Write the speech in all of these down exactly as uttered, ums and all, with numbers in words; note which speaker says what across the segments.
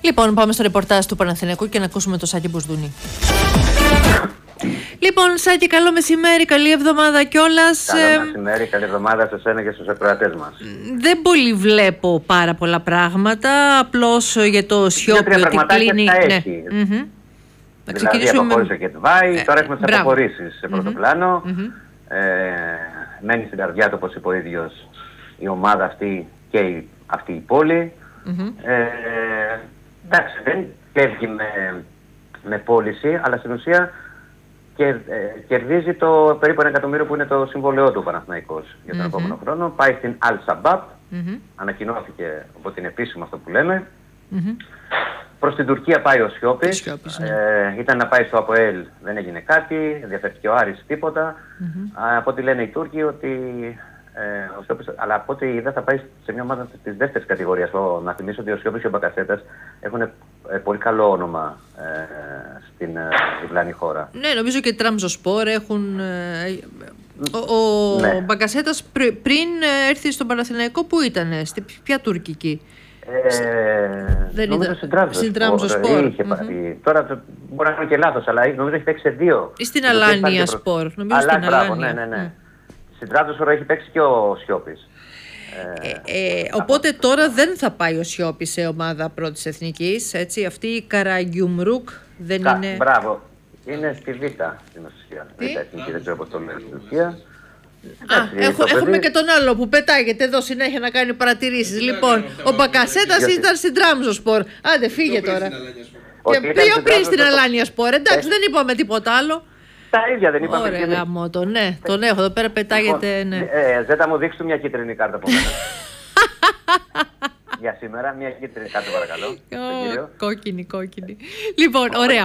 Speaker 1: Λοιπόν, πάμε στο ρεπορτάζ του Παναθηναϊκού και να ακούσουμε το Σάκη Μπουσδούνη. Λοιπόν, Σάκη, καλό μεσημέρι, καλή εβδομάδα κιόλας.
Speaker 2: Καλό μεσημέρι, καλή εβδομάδα σε εσένα και στους ακροατές μας.
Speaker 1: Δεν πολύ βλέπω πάρα πολλά πράγματα, απλώς για το Σιόπι ότι κλείνει.
Speaker 2: Τα
Speaker 1: ναι.
Speaker 2: έχει.
Speaker 1: Mm-hmm.
Speaker 2: Δηλαδή αποχώρησε και το Βάη,
Speaker 1: ε,
Speaker 2: τώρα έχουμε τις
Speaker 1: μπράβο.
Speaker 2: αποχωρήσεις σε πρώτο
Speaker 1: Mm-hmm.
Speaker 2: πλάνο.
Speaker 1: Mm-hmm.
Speaker 2: Ε, μένει στην καρδιά του, όπως είπε ο ίδιος, η ομάδα αυτή και η, αυτή η πόλη.
Speaker 1: Mm-hmm.
Speaker 2: Ε, εντάξει, δεν φεύγει με, με πώληση, αλλά στην ουσία και, ε, κερδίζει το περίπου ένα εκατομμύριο που είναι το συμβόλαιό του Παναθηναϊκός για τον mm-hmm. επόμενο χρόνο. Πάει στην Al-Shabaab, mm-hmm. ανακοινώθηκε, οπότε είναι επίσημο αυτό που λέμε. Mm-hmm. Προς την Τουρκία πάει ο Σιόπης, ναι. ε, ήταν να πάει στο ΑΠΟΕΛ, δεν έγινε κάτι, ενδιαφέρθηκε ο Άρης, τίποτα. Mm-hmm. Α, από ό,τι λένε οι Τούρκοι ότι ε, ο Σιόπης, αλλά από ό,τι είδα θα πάει σε μια ομάδα της δεύτερης κατηγορίας. Ο, να θυμίσω ότι ο Σιόπης και ο Μπακασέτας έχουν ε, πολύ καλό όνομα ε, στην ε, διπλανή χώρα.
Speaker 1: Ναι, νομίζω και Τραμζοσπόρ έχουν... Ε, ο ο ναι. Μπακασέτας πρι, πριν έρθει στον Παναθηναϊκό που ήταν, στην ποια τουρκική?
Speaker 2: Ε,
Speaker 1: δεν
Speaker 2: νομίζω
Speaker 1: στην Τραμζοσπόρ.
Speaker 2: Mm-hmm. Τώρα μπορεί να είναι και λάθος, αλλά νομίζω έχει παίξει σε δύο.
Speaker 1: Ή στην Αλάνια Σπορ. Προ... Νομίζω
Speaker 2: Αλλά,
Speaker 1: στην
Speaker 2: μπράβο,
Speaker 1: Αλάνια.
Speaker 2: Ναι, ναι, ναι.
Speaker 1: Mm.
Speaker 2: Στην Τραμζοσπόρ έχει παίξει και ο Σιόπης.
Speaker 1: Ε, ε, οπότε τώρα δεν θα πάει ο Σιόπης σε ομάδα πρώτης εθνικής, έτσι. Αυτή η Καραγκιουμρούκ δεν Κα, είναι...
Speaker 2: Μπράβο. Είναι στη Β' στην ουσία. Β' δεν ξέρω πώς το λένε στην Τουρκία.
Speaker 1: Α, έχω, έχουμε και τον άλλο που πετάγεται εδώ συνέχεια να κάνει παρατηρήσεις. Λοιπόν, ο Μπακασέτας ήταν στην Τραμζοσπόρ. Άντε, φύγε τώρα. Και πιο πριν στην Αλάνια Σπορ. Εντάξει, δεν είπαμε τίποτα άλλο.
Speaker 2: Τα ίδια δεν είπαμε.
Speaker 1: Ωραία, γαμώτο, ναι, τον έχω εδώ πέρα, πετάγεται. Ναι.
Speaker 2: Ε, Ζέτα μου, δείξου μια κίτρινη κάρτα από μένα. Για σήμερα, μια κίτρινη κάρτα, παρακαλώ.
Speaker 1: Κόκκινη, κόκκινη. Λοιπόν, ωραία.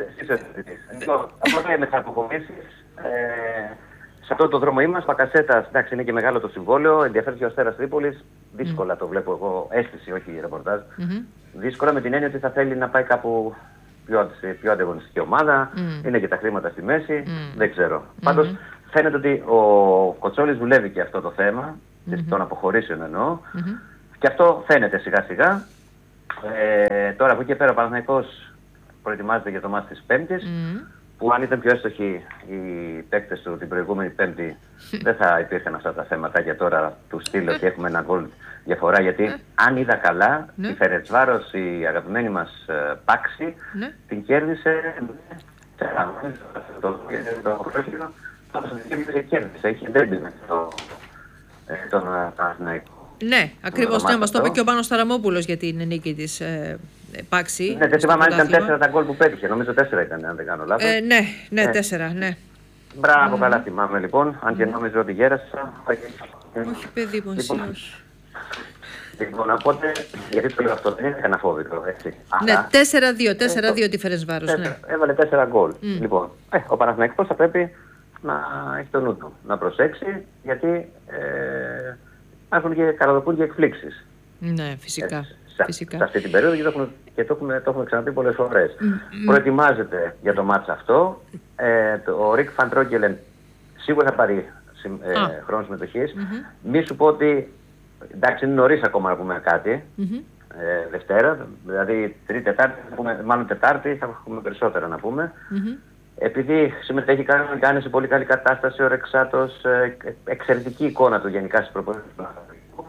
Speaker 2: Οπότε με τις αποχωρήσεις. Σε αυτό το δρόμο είμαστε, Μπακασέτας, εντάξει, είναι και μεγάλο το συμβόλαιο, ενδιαφέρει ο Αστέρας Τρίπολης, δύσκολα mm. το βλέπω εγώ, αίσθηση, όχι ρεπορτάζ. Mm-hmm. Δύσκολα με την έννοια ότι θα θέλει να πάει κάπου πιο, πιο ανταγωνιστική ομάδα, mm. είναι και τα χρήματα στη μέση, mm. δεν ξέρω. Mm-hmm. Πάντως φαίνεται ότι ο Κοτσόλης δουλεύει και αυτό το θέμα, mm-hmm. των αποχωρήσεων εννοώ, mm-hmm. και αυτό φαίνεται σιγά σιγά. Ε, τώρα από εκεί και πέρα ο Παναθηναϊκός προετοιμάζεται για το μάτς της Πέμπτης. Mm. Που αν ήταν πιο εύστοχοι οι παίκτες του την προηγούμενη Πέμπτη, δεν θα υπήρχαν αυτά τα θέματα για τώρα του στείλω και έχουμε ένα γκολ διαφορά. Γιατί αν είδα καλά, η Φερετσβάρος, η αγαπημένη μας uh, Πάξη, την κέρδισε. Κέρδισε, είχε ντέρμπι με τον Παναθηναϊκό.
Speaker 1: Ναι, ακριβώς, ναι, μας το είπε και ο Πάνος Ταραμόπουλος για την νίκη της ε, Πάξη.
Speaker 2: Ναι, δεν θυμάμαι αν ήταν τέσσερα τα γκολ που πέτυχε, νομίζω τέσσερα ήταν, αν δεν κάνω λάθος.
Speaker 1: Ε, ναι, ναι, ε. τέσσερα, ναι.
Speaker 2: Μπράβο, mm. καλά θυμάμαι λοιπόν, αν και νόμιζα ότι γέρασα.
Speaker 1: Όχι παιδί μου, εσύ όχι.
Speaker 2: Λοιπόν, οπότε, γιατί το λέω αυτό, δεν είναι κανένα φόβητρο, έτσι.
Speaker 1: Ναι, τέσσερα δύο, τέσσερα δύο τη Φερετσβάρος, ναι.
Speaker 2: Έβαλε τέσσερα γκολ. Λοιπόν, ε, ο Παναθηναϊκός θα πρέπει να έχει το νου του, να προσέξει, γιατί ε, έχουν και καλοδοκούν και εκπλήξεις.
Speaker 1: Ναι, φυσικά.
Speaker 2: Έτσι, σε,
Speaker 1: φυσικά.
Speaker 2: σε αυτή την περίοδο και το έχουμε, και το έχουμε, το έχουμε ξαναπεί πολλές φορές. Mm, mm. Προετοιμάζεται για το μάτς αυτό. Ε, το, ο Ρικ Φαντρόκελεν σίγουρα θα πάρει ε, ah. χρόνο συμμετοχής. Mm-hmm. Μη σου πω ότι, εντάξει, είναι νωρίς ακόμα να πούμε κάτι. Mm-hmm. Ε, Δευτέρα, δηλαδή Τρίτη, Τετάρτη, μάλλον Τετάρτη θα έχουμε περισσότερα να πούμε. Mm-hmm. Επειδή συμμετέχει, κάνει, κάνει σε πολύ καλή κατάσταση ο Ρεξάτος, ε, εξαιρετική εικόνα του γενικά στις προπονήσεις του Παναθηναϊκού.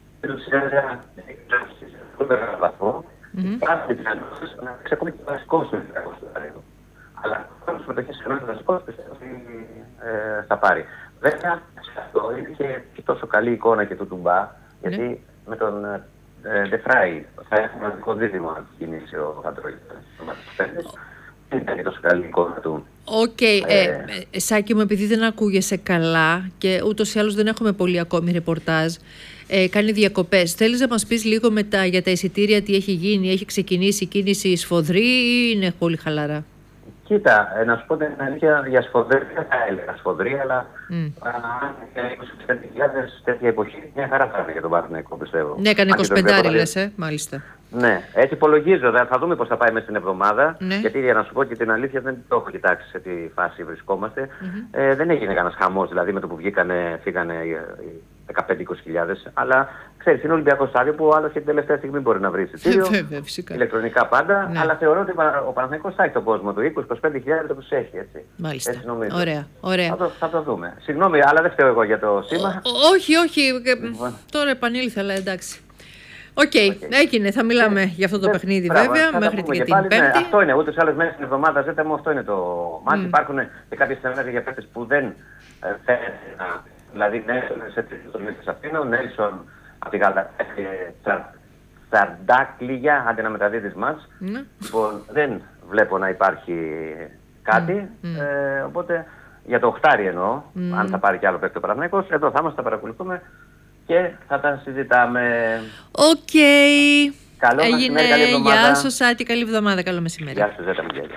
Speaker 2: Του βαθμό, υπάρχει δυνατότητα να παίξει ακόμη και βασικός του Παναθηναϊκού. Αλλά όταν συμμετοχή σε ένας βασικός πιστεύω ότι θα πάρει. Βέβαια, αυτό είναι και τόσο καλή εικόνα και του Τουμπά, γιατί με τον Ντεφράι θα έχουμε ένα δικό δίδυμο να κινήσει ο Φαντρόκελεν. Ήταν και τόσο καλή εικόνα του.
Speaker 1: Οκ. Okay. Ε, ε, Σάκη μου, επειδή δεν ακούγεσαι καλά και ούτως ή άλλως δεν έχουμε πολύ ακόμη ρεπορτάζ, ε, κάνει διακοπές. Θέλεις να μας πεις λίγο μετά για τα εισιτήρια, τι έχει γίνει, έχει ξεκινήσει η κίνηση σφοδρή ή είναι πολύ χαλαρά?
Speaker 2: Κοίτα, ε, να σου πω την αλήθεια, για σφοδρή δεν θα έλεγα σφοδρή, αλλά
Speaker 1: mm.
Speaker 2: για είκοσι πέντε χιλιάδες τέτοια εποχή μια χαρά θα είναι για τον Παναθηναϊκό, πιστεύω.
Speaker 1: Ναι, έκανε είκοσι πέντε λες, ε, μάλιστα.
Speaker 2: Ναι, έτσι υπολογίζω. Θα δούμε πώς θα πάει μέσα στην εβδομάδα.
Speaker 1: Ναι.
Speaker 2: Γιατί για να σου πω και την αλήθεια, δεν το έχω κοιτάξει σε τι φάση βρισκόμαστε.
Speaker 1: Mm-hmm.
Speaker 2: Ε, δεν έγινε κανένας χαμός, δηλαδή με το που βγήκανε, φύγανε οι, δεκαπέντε με είκοσι χιλιάδες. Αλλά ξέρεις, είναι Ολυμπιακό στάδιο που ο άλλος και την τελευταία στιγμή μπορεί να βρει εισιτήριο. Ηλεκτρονικά πάντα. Ναι. Αλλά θεωρώ ότι ο Παναθηναϊκός θα έχει τον κόσμο του. είκοσι με είκοσι πέντε χιλιάδες το έχει έτσι.
Speaker 1: Μάλιστα.
Speaker 2: Έτσι νομίζω.
Speaker 1: Ωραία, ωραία.
Speaker 2: Θα, το, θα το δούμε. Συγγνώμη, αλλά δεν φταίω εγώ για το σήμα.
Speaker 1: Ό, όχι, όχι. Λοιπόν. Τώρα επανήλθε, αλλά εντάξει. Οκ, okay, okay. έγινε. Θα μιλάμε yeah. για αυτό το yeah. παιχνίδι yeah. βέβαια yeah. μέχρι την Πέμπτη.
Speaker 2: Ναι, αυτό είναι. Ούτως ή άλλως μέσα στην εβδομάδα ζέτα μου αυτό είναι το μάτι. Mm. Υπάρχουν και κάποιες σενάρια για παίκτες που δεν θέλουν να. Δηλαδή, Νέλσον σε τρεις Αθήνα, Νέλσον από τη Γαλατάκη Τσαρντάκλιγια, άντε να μεταδίδεις μας. Mm. Λοιπόν, δεν βλέπω να υπάρχει κάτι. Mm. Ε, οπότε για το οχτάρι εννοώ, mm. αν θα πάρει κι άλλο παίκτη ο Παναθηναϊκός, εδώ θα είμαστε, θα παρακολουθούμε και θα τα συζητάμε.
Speaker 1: Οκ. Okay.
Speaker 2: Καλό
Speaker 1: Έγινε.
Speaker 2: Μεσημέρι, καλή εβδομάδα.
Speaker 1: Γεια σου Σάτι, καλή εβδομάδα, καλό μεσημέρι.
Speaker 2: Γεια σου Ζέτα Μιγέλια.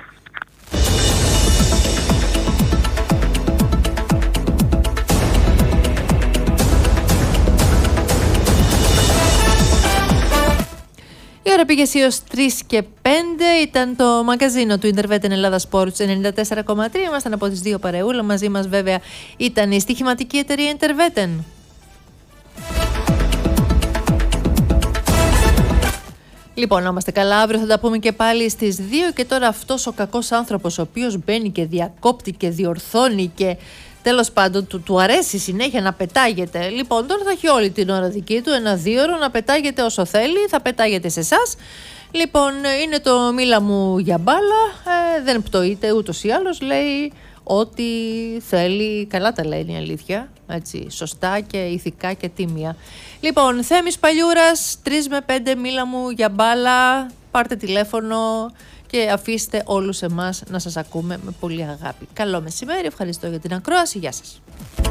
Speaker 1: Η ώρα πήγε έως τρεις και πέντε, ήταν το μαγκαζίνο του Ιντερβέτεν Ελλάδα Sports ενενήντα τέσσερα κόμμα τρία. Ήμασταν από τις δύο παρεούλα, μαζί μας βέβαια ήταν η στοιχηματική εταιρεία Ιντερβέτεν. Λοιπόν, να είμαστε καλά, αύριο θα τα πούμε και πάλι στις δύο. Και τώρα αυτός ο κακός άνθρωπος ο οποίος μπαίνει και διακόπτει και διορθώνει και τέλος πάντων του, του αρέσει συνέχεια να πετάγεται. Λοιπόν, τώρα θα έχει όλη την ώρα δική του, ένα δύο ώρο να πετάγεται όσο θέλει, θα πετάγεται σε εσάς. Λοιπόν, είναι το μίλα μου για μπάλα, ε, δεν πτωείται ούτως ή άλλως, λέει ό,τι θέλει, καλά τα λέει, είναι η αλήθεια, έτσι, σωστά και ηθικά και τίμια. Λοιπόν, Θέμης Παλιούρας, τρεις με πέντε μίλα μου για μπάλα, πάρτε τηλέφωνο και αφήστε όλους εμάς να σας ακούμε με πολύ αγάπη. Καλό μεσημέρι, ευχαριστώ για την ακρόαση, γεια σας.